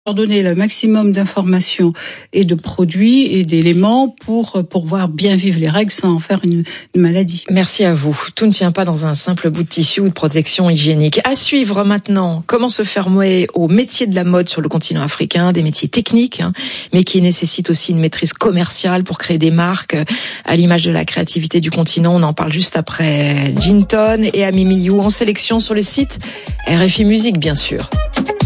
leur donner le maximum d'informations et de produits et d'éléments pour pouvoir bien vivre les règles sans en faire une maladie. Merci à vous. Tout ne tient pas dans un simple bout de tissu ou de protection hygiénique. À suivre maintenant, comment se former aux métiers de la mode sur le continent africain, des métiers techniques, mais qui nécessitent aussi une maîtrise commerciale pour créer des marques à l'image de la créativité du continent. On en parle juste après Jinton et Amy Miyu en sélection sur le site RFI Musique, bien sûr.